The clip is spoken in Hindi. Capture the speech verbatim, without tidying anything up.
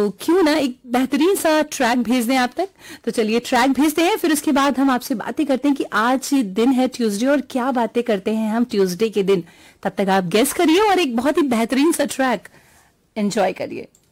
क्यों ना एक बेहतरीन सा ट्रैक भेज दें आप तक। तो चलिए ट्रैक भेजते हैं, फिर उसके बाद हम आपसे बातें करते हैं कि आज दिन है ट्यूसडे और क्या बातें करते हैं हम ट्यूसडे के दिन। तब तक आप गेस करिए और एक बहुत ही बेहतरीन सा ट्रैक एंजॉय करिए।